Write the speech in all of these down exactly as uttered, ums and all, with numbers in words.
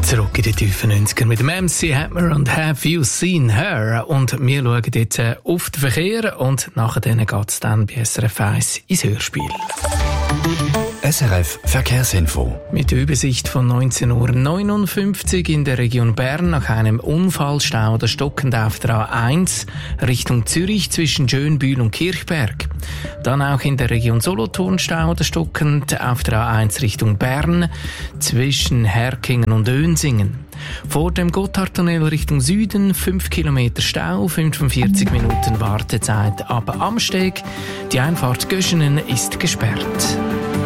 Zurück in die tiefen neunziger mit dem M C Hammer und Have You Seen Her? Und wir schauen jetzt auf den Verkehr und nachher geht es dann bei S R F eins ins Hörspiel. S R F Verkehrsinfo. Mit der Übersicht von neunzehn Uhr neunundfünfzig in der Region Bern nach einem Unfallstau der stockend auf der A eins Richtung Zürich zwischen Schönbühl und Kirchberg. Dann auch in der Region Solothurn Stau der stockend auf der A eins Richtung Bern zwischen Herkingen und Önsingen. Vor dem Gotthardtunnel Richtung Süden fünf Kilometer Stau, fünfundvierzig Minuten Wartezeit ab Amsteg. Die Einfahrt Göschenen ist gesperrt.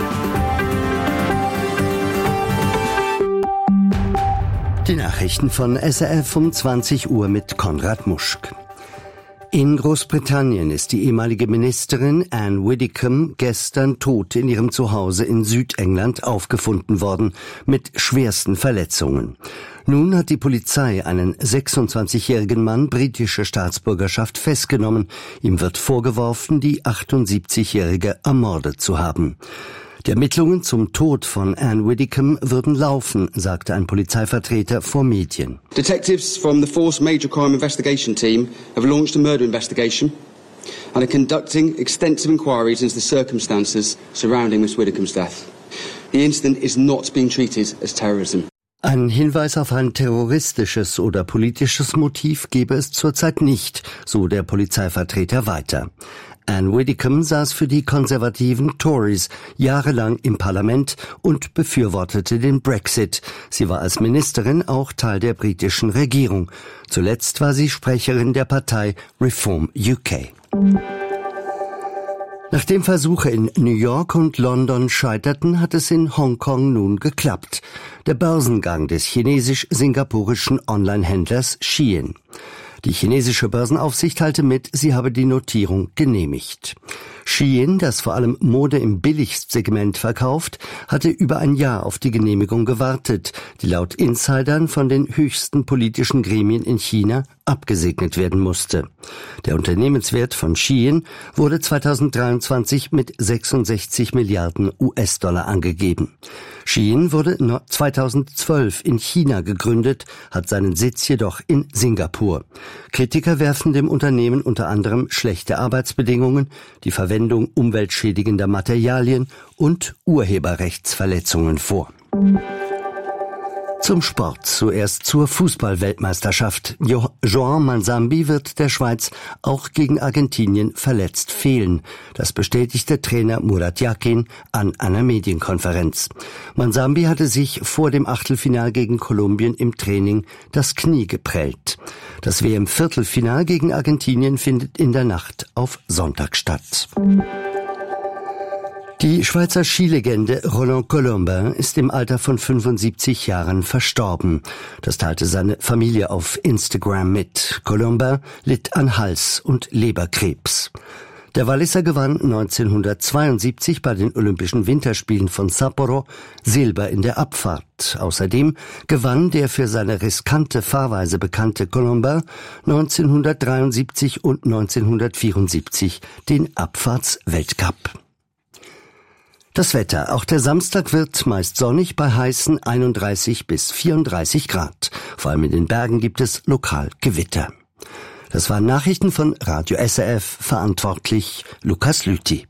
Die Nachrichten von S R F um zwanzig Uhr mit Konrad Muschk. In Großbritannien ist die ehemalige Ministerin Anne Widdecombe gestern tot in ihrem Zuhause in Südengland aufgefunden worden, mit schwersten Verletzungen. Nun hat die Polizei einen sechsundzwanzigjährigen Mann britischer Staatsbürgerschaft festgenommen. Ihm wird vorgeworfen, die achtundsiebzigjährige ermordet zu haben. Die Ermittlungen zum Tod von Anne Widdecombe würden laufen, sagte ein Polizeivertreter vor Medien. Detectives from the Force Major Crime Investigation Team have launched a murder investigation and are conducting extensive inquiries into the circumstances surrounding Miss Widdecombe's death. The incident is not being treated as terrorism. Ein Hinweis auf ein terroristisches oder politisches Motiv gebe es zurzeit nicht, so der Polizeivertreter weiter. Anne Widdecombe saß für die konservativen Tories jahrelang im Parlament und befürwortete den Brexit. Sie war als Ministerin auch Teil der britischen Regierung. Zuletzt war sie Sprecherin der Partei Reform U K. Nachdem Versuche in New York und London scheiterten, hat es in Hongkong nun geklappt. Der Börsengang des chinesisch-singapurischen Online-Händlers Shein. Die chinesische Börsenaufsicht teilte mit, sie habe die Notierung genehmigt. Shein, das vor allem Mode im Billigstsegment verkauft, hatte über ein Jahr auf die Genehmigung gewartet, die laut Insidern von den höchsten politischen Gremien in China abgesegnet werden musste. Der Unternehmenswert von Shein wurde zweitausenddreiundzwanzig mit sechsundsechzig Milliarden U S-Dollar angegeben. Shein wurde zweitausendzwölf in China gegründet, hat seinen Sitz jedoch in Singapur. Kritiker werfen dem Unternehmen unter anderem schlechte Arbeitsbedingungen, die Verwendung umweltschädigender Materialien und Urheberrechtsverletzungen vor. Zum Sport, zuerst zur Fußball-Weltmeisterschaft. Jo- Joan Manzambi wird der Schweiz auch gegen Argentinien verletzt fehlen. Das bestätigte Trainer Murat Yakin an einer Medienkonferenz. Manzambi hatte sich vor dem Achtelfinal gegen Kolumbien im Training das Knie geprellt. Das W M-Viertelfinal gegen Argentinien findet in der Nacht auf Sonntag statt. Die Schweizer Skilegende Roland Colombin ist im Alter von fünfundsiebzig Jahren verstorben. Das teilte seine Familie auf Instagram mit. Colombin litt an Hals- und Leberkrebs. Der Walliser gewann neunzehnhundertzweiundsiebzig bei den Olympischen Winterspielen von Sapporo Silber in der Abfahrt. Außerdem gewann der für seine riskante Fahrweise bekannte Colombin neunzehnhundertdreiundsiebzig und neunzehnhundertvierundsiebzig den Abfahrtsweltcup. Das Wetter. Auch der Samstag wird meist sonnig bei heißen einunddreißig bis vierunddreißig Grad. Vor allem in den Bergen gibt es lokal Gewitter. Das waren Nachrichten von Radio S R F, verantwortlich Lukas Lüthi.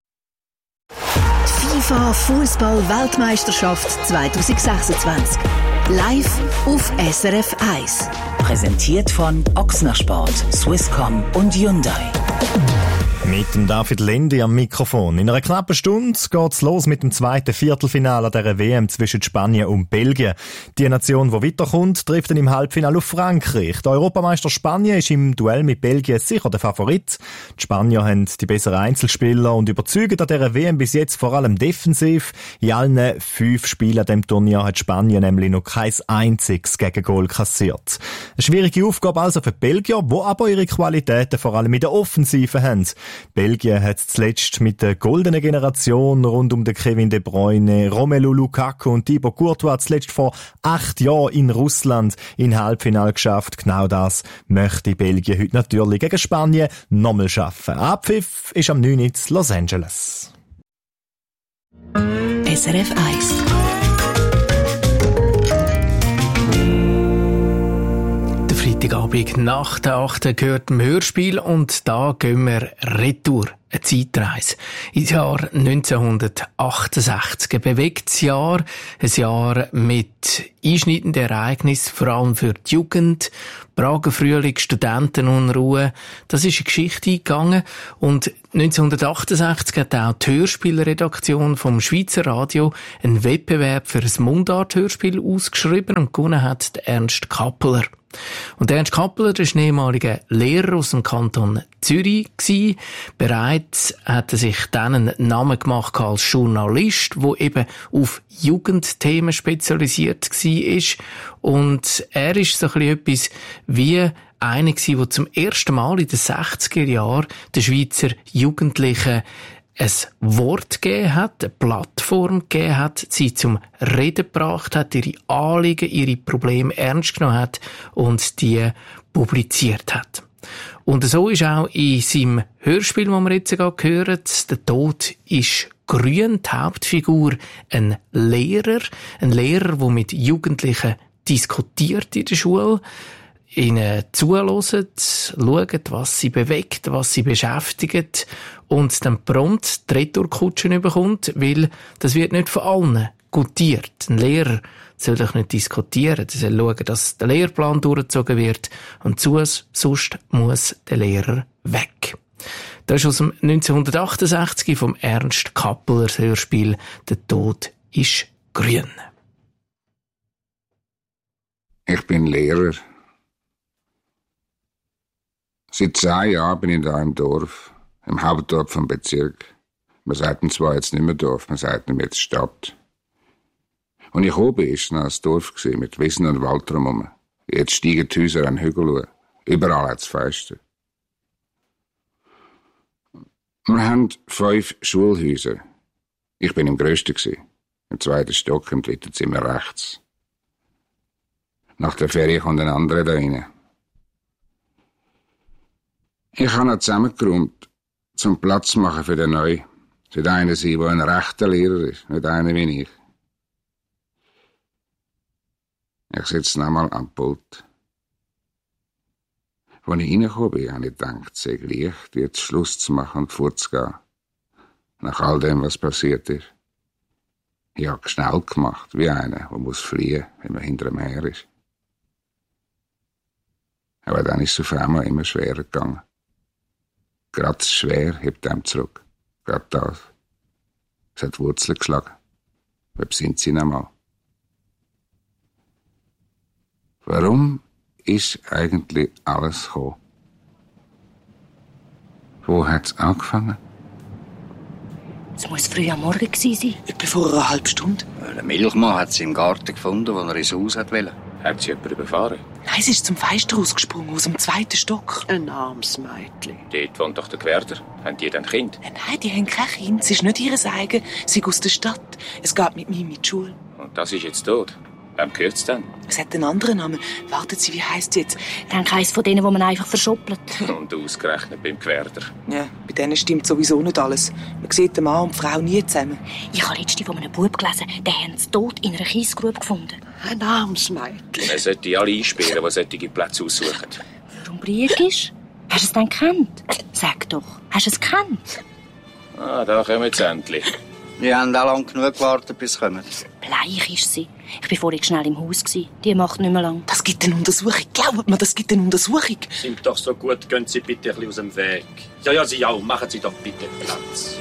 FIFA Fußball Weltmeisterschaft zwanzig sechsundzwanzig. Live auf S R F eins. Präsentiert von Ochsner Sport, Swisscom und Hyundai. Mit dem David Lendi am Mikrofon. In einer knappen Stunde geht's los mit dem zweiten Viertelfinale der W M zwischen Spanien und Belgien. Die Nation, die weiterkommt, trifft dann im Halbfinale auf Frankreich. Der Europameister Spanien ist im Duell mit Belgien sicher der Favorit. Die Spanier haben die besseren Einzelspieler und überzeugen an dieser W M bis jetzt vor allem defensiv. In allen fünf Spielen an diesem Turnier hat Spanien nämlich noch kein einziges Gegengol kassiert. Eine schwierige Aufgabe also für die Belgier, die aber ihre Qualitäten vor allem in der Offensive haben. Belgien hat zuletzt mit der goldenen Generation rund um den Kevin De Bruyne, Romelu Lukaku und Thibaut Courtois zuletzt vor acht Jahren in Russland in Halbfinale geschafft. Genau das möchte Belgien heute natürlich gegen Spanien nochmal schaffen. Abpfiff ist am neun in Los Angeles. S R F eins. Freitagabend nach der achten gehört im Hörspiel und da gehen wir retour. Eine Zeitreise ins Jahr neunzehnhundertachtundsechzig. Ein bewegtes Jahr, ein Jahr mit einschneidenden Ereignissen, vor allem für die Jugend. Prager Frühling, Studentenunruhe, das ist eine Geschichte eingegangen. Und neunzehnhundertachtundsechzig hat auch die Hörspielredaktion vom Schweizer Radio einen Wettbewerb für ein Mundart-Hörspiel ausgeschrieben und gewonnen hat der Ernst Kappeler. Und Ernst Kappeler, der war ein ehemaliger Lehrer aus dem Kanton Zürich gewesen. Bereits hat er sich dann einen Namen gemacht als Journalist, der eben auf Jugendthemen spezialisiert war. Und er ist so ein bisschen etwas wie einer gewesen, der zum ersten Mal in den sechziger Jahren den Schweizer Jugendlichen ein Wort gegeben hat, eine Plattform gegeben hat, sie zum Reden gebracht hat, ihre Anliegen, ihre Probleme ernst genommen hat und die publiziert hat. Und so ist auch in seinem Hörspiel, das wir jetzt gerade hören, «Der Tod ist grün», die Hauptfigur ein Lehrer, ein Lehrer, der mit Jugendlichen diskutiert in der Schule, ihnen zuhören, schauen, was sie bewegt, was sie beschäftigt und dann prompt die Retourkutschen bekommt, weil das wird nicht von allen gutiert. Ein Lehrer soll doch nicht diskutieren, er soll schauen, dass der Lehrplan durchgezogen wird und sonst muss der Lehrer weg. Das ist aus dem neunzehnhundertachtundsechzig vom Ernst Kappeler Hörspiel «Der Tod ist grün». Ich bin Lehrer. Seit zehn Jahren bin ich da im Dorf, im Hauptdorf vom Bezirk. Wir sagten zwar jetzt nicht mehr Dorf, wir sagten jetzt Stadt. Und ich oben ist noch ein Dorf gewesen, mit Wiesen und Wald drumherum. Jetzt steigen die Häuser an den Hügel. Überall hat es Fenster. Wir haben fünf Schulhäuser. Ich bin im grössten gewesen, im zweiten Stock, im dritten Zimmer rechts. Nach der Ferie kommt ein anderer da rein. Ich habe ihn zusammengeräumt, zum Platz zu machen für den Neuen. Es wird einer sein, der ein rechter Lehrer ist, nicht einer wie ich. Ich sitze nochmal am Pult. Als ich reingekommen bin, habe ich gedacht, es sei leicht, jetzt Schluss zu machen und fortzugehen. Nach all dem, was passiert ist. Ich habe schnell gemacht, wie einer, der muss fliehen, wenn man hinter ihm her ist. Aber dann ist es auf einmal immer schwerer gegangen. Gerade das Schwer hebt einem zurück. Gerade das. Es hat Wurzeln geschlagen. Wer besinnt sich noch mal? Warum ist eigentlich alles gekommen? Wo hat es angefangen? Es muss früh am Morgen gewesen sein. Etwa vor einer halben Stunde. Ein Milchmann hat sie im Garten gefunden, wo er ins Haus wollte. Hat sie jemand überfahren? Nein, sie ist zum Fenster rausgesprungen, aus dem zweiten Stock. Ein armes Mädchen. Dort wohnt doch der Gewerder. Haben die dann Kind? Nein, die haben kein Kind. Sie ist nicht ihr eigen. Sie ist aus der Stadt. Es geht mit mir in die Schule. Und das ist jetzt tot? Wem gehört es denn? Es hat einen anderen Namen. Warten Sie, wie heisst sie jetzt? Dann eines von denen, die man einfach verschoppelt. Und ausgerechnet beim Gewerder. Ja, bei denen stimmt sowieso nicht alles. Man sieht den Mann und die Frau nie zusammen. Ich habe letztens von einem Bub gelesen, den haben sie tot in einer Kiesgrube gefunden. Ein armes Mädchen. Man sollte alle einsperren, die solche Plätze aussuchen. Warum Briegisch? Hast du es denn gekannt? Sag doch, hast du es gekannt? Ah, da kommen sie endlich. Wir haben auch lange genug gewartet, bis sie kommen. Bleich ist sie. Ich war vorhin schnell im Haus. Die macht nicht mehr lang. Das gibt eine Untersuchung. Glaubt mir, das gibt eine Untersuchung. Sind doch so gut, gehen Sie bitte ein bisschen aus dem Weg. Ja, ja, Sie auch. Machen Sie doch bitte Platz.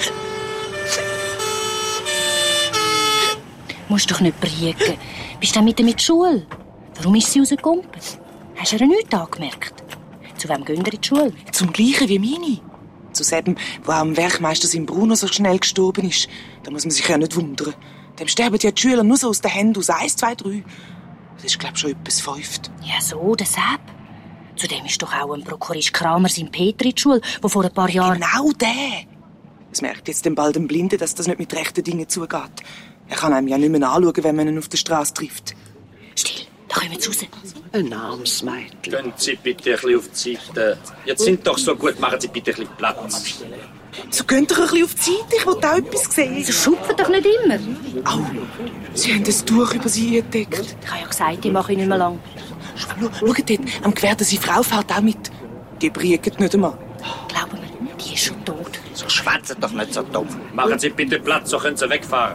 Du musst doch nicht briegen. Bist du mit ihr mit der Schule? Warum ist sie rausgekumpelt? Hast du ihr nichts angemerkt? Zu wem gehen ihr in die Schule? Zum Gleichen wie meine. Zu dem, wo auch am Werkmeister sein Bruno so schnell gestorben ist. Da muss man sich ja nicht wundern. Dem sterben ja die Schüler nur so aus den Händen aus. Eins, zwei, drei. Das ist, glaub ich, schon etwas fünft. Ja, so, der Sepp. Zudem ist doch auch ein Prokurist Kramer sein Peter in die Schule, der vor ein paar Jahren... Genau der! Es merkt jetzt dann bald ein Blinde, dass das nicht mit rechten Dingen zugeht. Er kann einem ja nicht mehr anschauen, wenn man ihn auf der Straße trifft. Still, da kommen wir raus. Ein armes Mädchen. Gehen Sie bitte ein bisschen auf die Seite. Jetzt sind doch so gut, machen Sie bitte ein bisschen Platz. So geht doch ein bisschen auf die Seite, ich wollte auch etwas sehen. Sie schupfen doch nicht immer. Au, Sie haben das Tuch über sie entdeckt. Ich habe ja gesagt, ich mache nicht mehr lang. Schau, schaut dort, am Gewehr, seine Frau fährt auch mit. Die briegt nicht einmal. Glauben wir, die ist schon tot. So schwätzen doch nicht so dumm. Machen Sie bitte Platz, so können Sie wegfahren.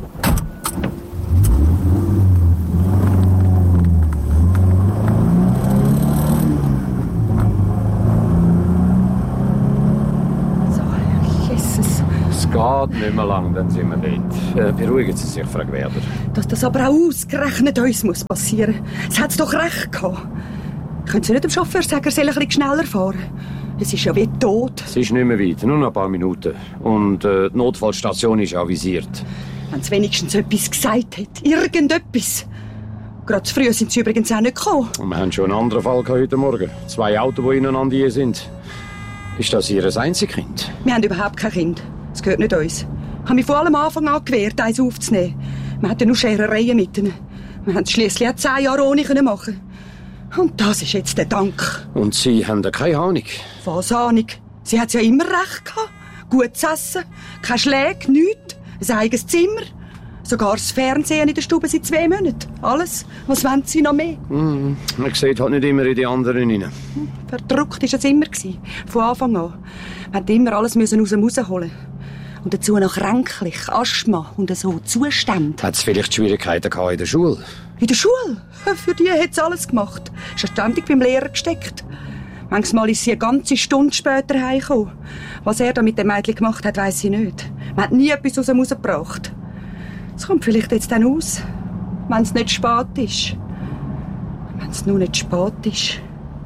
Es geht nicht mehr lang, dann sind wir dort. Äh, beruhigen Sie sich, Frau Gwerder. Dass das aber auch ausgerechnet uns muss passieren. Es hat's doch recht gehabt. Können Sie nicht dem Chauffeur sagen, er soll ein bisschen schneller fahren? Es ist ja wie tot. Es ist nicht mehr weit, nur noch ein paar Minuten. Und äh, die Notfallstation ist avisiert. Wenn es wenigstens etwas gesagt hat. Irgendetwas. Gerade zu früh sind Sie übrigens auch nicht gekommen. Und wir haben schon einen anderen Fall heute Morgen. Zwei Autos, die ineinander hier sind. Ist das Ihr einziges Kind? Wir haben überhaupt kein Kind. Es gehört nicht uns. Ich habe mich von allem Anfang an gewehrt, eins aufzunehmen. Wir hatten nur Scherereien mit ihnen. Wir haben es schliesslich auch zehn Jahre ohne machen. Und das ist jetzt der Dank. Und Sie haben da keine Ahnung? Was Ahnung? Sie hat ja immer recht gehabt. Gutes Essen, keine Schläge, nichts, ein eigenes Zimmer. Sogar das Fernsehen in der Stube seit zwei Monaten. Alles. Was wollen Sie noch mehr? Mm, man sieht halt nicht immer in die anderen rein. Verdruckt war es immer. Von Anfang an. Wir mussten immer alles aus dem Haus holen. Und dazu noch kränklich, Asthma und so Zustände. Hat es vielleicht Schwierigkeiten gehabt in der Schule? In der Schule? Für die hat es alles gemacht. Ist ja ständig beim Lehrer gesteckt. Manchmal ist sie eine ganze Stunde später heimgekommen. Was er da mit dem Mädchen gemacht hat, weiss ich nicht. Man hat nie etwas aus dem Haus gebracht. Es kommt vielleicht jetzt dann aus, wenn es nicht spät ist. Wenn es nur nicht spät ist.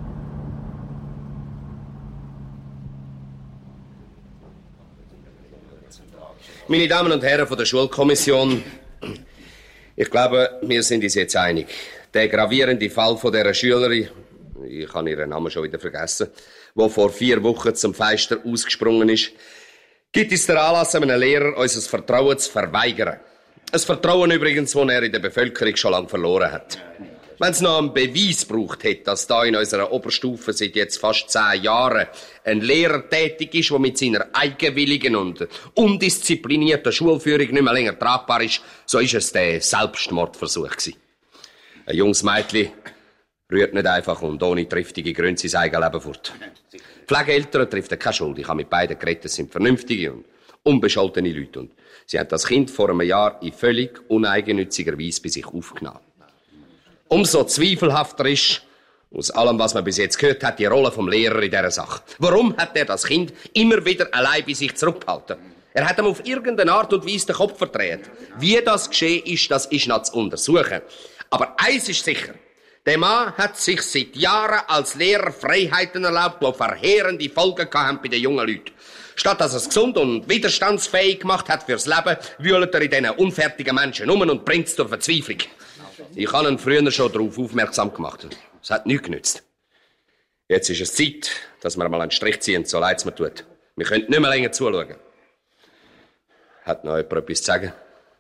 Meine Damen und Herren von der Schulkommission, ich glaube, wir sind uns jetzt einig. Der gravierende Fall von dieser Schülerin, ich habe ihren Namen schon wieder vergessen, die vor vier Wochen zum Feister ausgesprungen ist, gibt uns den Anlass, einem Lehrer unser Vertrauen zu verweigern. Ein Vertrauen übrigens, das er in der Bevölkerung schon lange verloren hat. Wenn es noch einen Beweis braucht hätte, dass da in unserer Oberstufe seit jetzt fast zehn Jahren ein Lehrer tätig ist, der mit seiner eigenwilligen und undisziplinierten Schulführung nicht mehr länger tragbar ist, so ist es der Selbstmordversuch gewesen. Ein junges Mädchen rührt nicht einfach und ohne triftige Gründe sein eigenes Leben fort. Pflegeeltern trifft keine Schuld. Ich habe mit beiden geredet, es sind vernünftige und unbescholtene Leute. Und sie haben das Kind vor einem Jahr in völlig uneigennütziger Weise bei sich aufgenommen. Umso zweifelhafter ist, aus allem, was man bis jetzt gehört hat, die Rolle vom Lehrer in dieser Sache. Warum hat er das Kind immer wieder allein bei sich zurückgehalten? Er hat ihm auf irgendeine Art und Weise den Kopf verdreht. Wie das geschehen ist, das ist noch zu untersuchen. Aber eins ist sicher. Der Mann hat sich seit Jahren als Lehrer Freiheiten erlaubt, die verheerende Folgen hatten bei den jungen Leuten. Statt dass er es gesund und widerstandsfähig gemacht hat fürs Leben, wühlt er in diesen unfertigen Menschen um und bringt es zur Verzweiflung. Ich habe ihn früher schon darauf aufmerksam gemacht. Es hat nichts genützt. Jetzt ist es Zeit, dass wir mal einen Strich ziehen, so leid es mir tut. Wir können nicht mehr länger zuschauen. Hat noch jemand etwas zu sagen?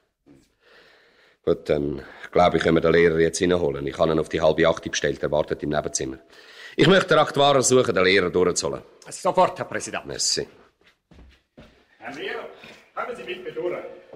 Gut, dann glaube ich, können wir den Lehrer jetzt hineinholen. Ich habe ihn auf die halbe Acht bestellt, er wartet im Nebenzimmer. Ich möchte den Aktuar suchen, den Lehrer durchzuholen. Sofort, Herr Präsident. Merci. Herr Lehrer, kommen Sie mit mir durch.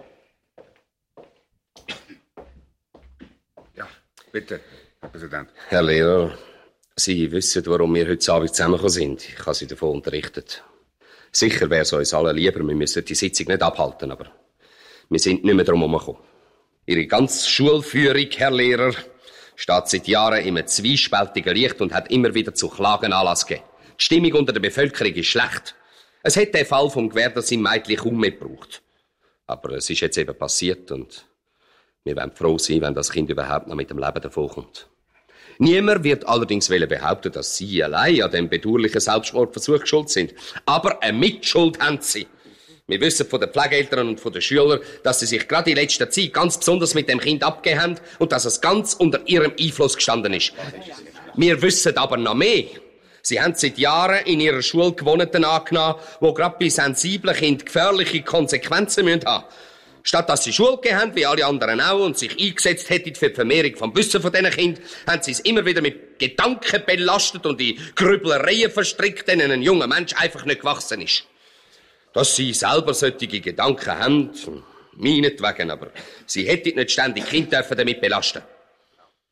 Bitte, Herr Präsident. Herr Lehrer, Sie wissen, warum wir heute Abend zusammengekommen sind. Ich habe Sie davon unterrichtet. Sicher wäre es uns allen lieber, wir müssen die Sitzung nicht abhalten, aber wir sind nicht mehr drum herumgekommen. Ihre ganze Schulführung, Herr Lehrer, steht seit Jahren in einem zwiespältigen Licht und hat immer wieder zu Klagen Anlass gegeben. Die Stimmung unter der Bevölkerung ist schlecht. Es hätte den Fall vom Gewerder sein Mädchen kaum mehr gebraucht. Aber es ist jetzt eben passiert und wir werden froh sein, wenn das Kind überhaupt noch mit dem Leben davonkommt. Niemand wird allerdings behaupten, dass Sie allein an dem bedauerlichen Selbstmordversuch schuld sind. Aber eine Mitschuld haben Sie. Wir wissen von den Pflegeeltern und von den Schülern, dass sie sich gerade in letzter Zeit ganz besonders mit dem Kind abgegeben haben und dass es ganz unter ihrem Einfluss gestanden ist. Wir wissen aber noch mehr. Sie haben seit Jahren in ihrer Schule Gewohnheiten angenommen, die gerade bei sensiblen Kindern gefährliche Konsequenzen haben müssen. Statt dass sie Schule gegeben haben, wie alle anderen auch, und sich eingesetzt hätten für die Vermehrung vom Wissen von diesen Kindern, haben sie es immer wieder mit Gedanken belastet und in Grübelereien verstrickt, denen ein junger Mensch einfach nicht gewachsen ist. Dass sie selber solche Gedanken haben, meinetwegen, aber sie hätten nicht ständig Kinder damit belasten.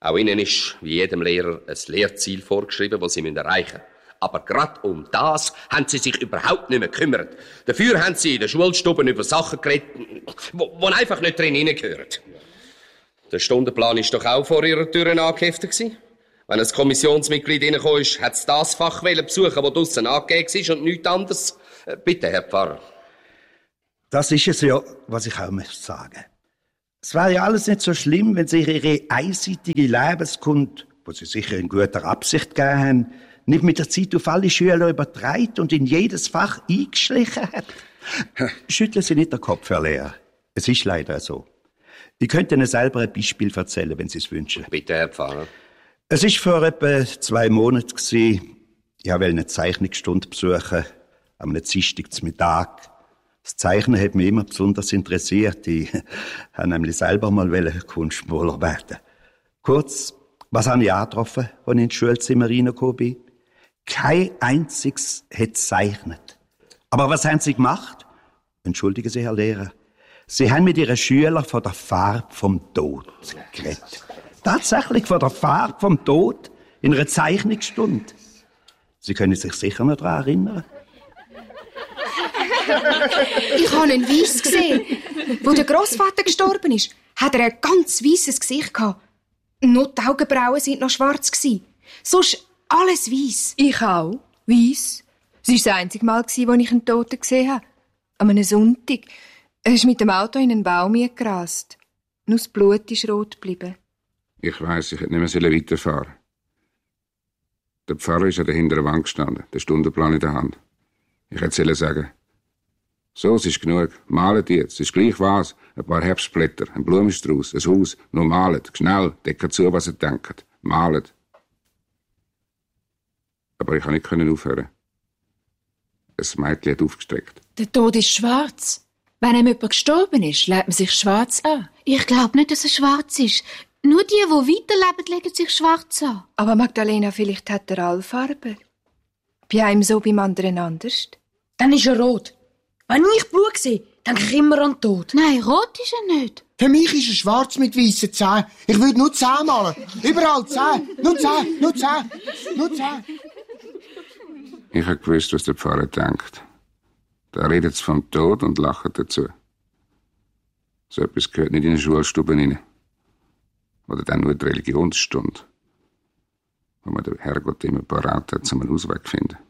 Auch ihnen ist, wie jedem Lehrer, ein Lehrziel vorgeschrieben, das sie erreichen müssen. Aber gerade um das haben sie sich überhaupt nicht mehr gekümmert. Dafür haben sie in den Schulstuben über Sachen geredet, die einfach nicht drin hineingehören. Der Stundenplan war doch auch vor ihrer Tür angeheftet. Wenn ein Kommissionsmitglied reingekommen ist, hat es das Fach besuchen, das draussen angegeben war und nichts anderes. Bitte, Herr Pfarrer. Das ist es ja, was ich auch sagen möchte. Es wäre ja alles nicht so schlimm, wenn Sie Ihre einseitige Lebenskunde, die Sie sicher in guter Absicht gegeben haben, nicht mit der Zeit auf alle Schüler übertragen und in jedes Fach eingeschlichen hat. Schütteln Sie nicht den Kopf, Herr Lehrer. Es ist leider so. Ich könnte Ihnen selber ein Beispiel erzählen, wenn Sie es wünschen. Bitte, Herr Pfarrer. Es war vor etwa zwei Monaten. Ich wollte eine Zeichnungsstunde besuchen, am Dienstag zum Mittag. Das Zeichnen hat mich immer besonders interessiert. Ich wollte nämlich selber mal Kunstmaler werden. Kurz, was habe ich angetroffen, als ich ins Schulzimmer reingekommen bin? Kein einziges hat gezeichnet. Aber was haben sie gemacht? Entschuldigen Sie, Herr Lehrer. Sie haben mit Ihren Schülern von der Farbe vom Tod geredet. Tatsächlich von der Farbe vom Tod in einer Zeichnungsstunde. Sie können sich sicher noch daran erinnern. Ich habe einen Weiss gesehen. Wo der Grossvater gestorben ist, hat er ein ganz weisses Gesicht gehabt. Nur die Augenbrauen waren noch schwarz gewesen. Sonst alles weiss. Ich auch. Weiss. Es war das einzige Mal, als ich einen Toten gesehen habe. An einem Sonntag. Er ist mit dem Auto in einen Baum gerast. Nur das Blut ist rot geblieben. Ich weiss, ich hätte nicht mehr weiterfahren sollen. Der Pfarrer ist an der hinteren Wand gestanden, der Stundenplan in der Hand. Ich hätte sagen, so, es ist genug. Malet jetzt. Es ist gleich was. Ein paar Herbstblätter, ein Blumenstrauß, ein Haus. Nur malet. Schnell. Deckt zu, was ihr denkt. Malet. Aber ich konnte nicht aufhören. Ein Mädchen hat aufgestreckt. Der Tod ist schwarz. Wenn einem jemand gestorben ist, legt man sich schwarz an. Ich glaube nicht, dass er schwarz ist. Nur die, die weiterleben, legen sich schwarz an. Aber Magdalena, vielleicht hat er alle Farben. Bei einem so, beim anderen anders. Dann ist er rot. Wenn ich Blut sehe, denke ich immer an den Tod. Nein, rot ist er nicht. Für mich ist er schwarz mit weißen Zähnen. Ich würde nur Zähne malen. Überall Zähne. Nur Zähne, nur Zähne, nur Zähne. Ich habe gewusst, was der Pfarrer denkt. Da redet es vom Tod und lacht dazu. So etwas gehört nicht in eine Schulstube rein. Oder dann nur die Religionsstunde, wo man den Herrgott immer parat hat, um einen Ausweg zu finden.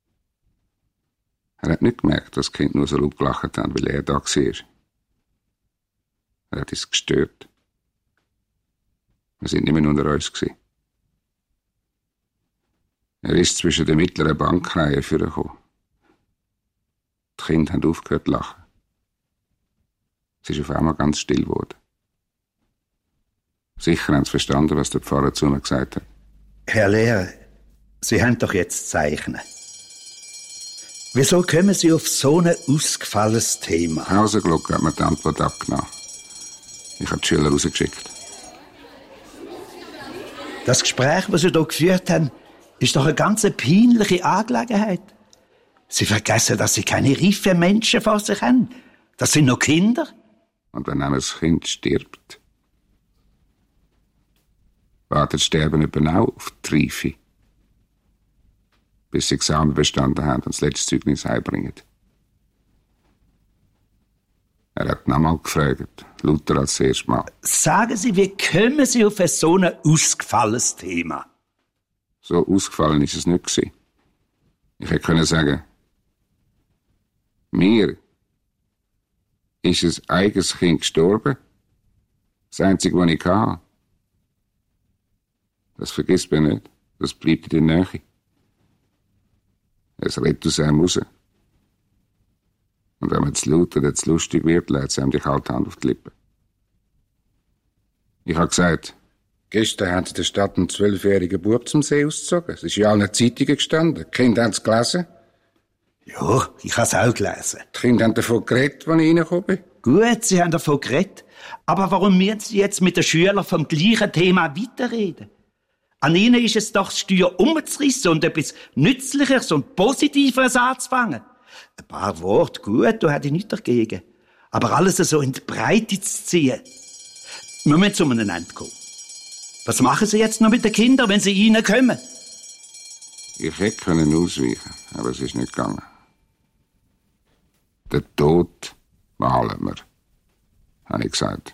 Er hat nicht gemerkt, dass das Kind nur so laut gelacht hat, weil er da war. Er hat es gestört. Wir sind nicht mehr unter uns gewesen. Er ist zwischen den mittleren Bankreihen vorgekommen. Die Kinder haben aufgehört zu lachen. Es ist auf einmal ganz still geworden. Sicher haben sie verstanden, was der Pfarrer zu mir gesagt hat. Herr Lehrer, Sie haben doch jetzt Zeichnen. Wieso kommen Sie auf so ein ausgefallenes Thema? Hausengluck hat mir die Antwort abgenommen. Ich habe die Schüler rausgeschickt. Das Gespräch, das Sie hier geführt haben, ist doch eine ganz peinliche Angelegenheit. Sie vergessen, dass Sie keine reifen Menschen vor sich haben. Das sind noch Kinder. Und wenn ein Kind stirbt, wartet Sterben eben auch auf die Reife, bis sie Examen bestanden haben und das letzte Zeugnis heimbringen. Er hat nochmal gefragt, lauter als das erste Mal. Sagen Sie, wie kommen Sie auf so ein ausgefallenes Thema? So ausgefallen ist es nicht gewesen. Ich hätte können sagen, mir ist ein eigenes Kind gestorben, das einzige, was ich hatte. Das vergisst man nicht, das bleibt in der Nähe. Es redet aus einem raus. Und wenn man zu laut oder zu lustig wird, lädt es einem die kalte Hand auf die Lippen. Ich habe gesagt, gestern haben sie in der Stadt einen zwölfjährigen Bub zum See ausgezogen. Es ist in allen Zeitungen gestanden. Die Kinder haben es gelesen. Ja, ich habe es auch gelesen. Die Kinder haben davon geredet, als ich reingekommen bin. Gut, sie haben davon geredet. Aber warum müssen Sie jetzt mit den Schülern vom gleichen Thema weiterreden? An ihnen ist es doch, das Steuer umzureissen und etwas Nützlicheres und Positiveres anzufangen. Ein paar Worte, gut, da hätte ich nichts dagegen. Aber alles so in die Breite zu ziehen. Wir müssen zu einem Ende kommen. Was machen Sie jetzt noch mit den Kindern, wenn sie reinkommen? Ich hätte können ausweichen, aber es ist nicht gegangen. Den Tod malen wir, habe ich gesagt.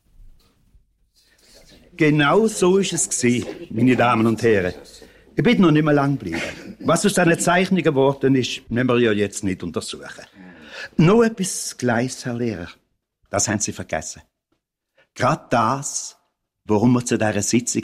Genau so ist es gewesen, meine Damen und Herren. Ich bin noch nicht mehr lang geblieben. Was aus diesen Zeichnungen geworden ist, müssen wir ja jetzt nicht untersuchen. Noch etwas Gleiches, Herr Lehrer. Das haben Sie vergessen. Gerade das, worum wir zu dieser Sitzung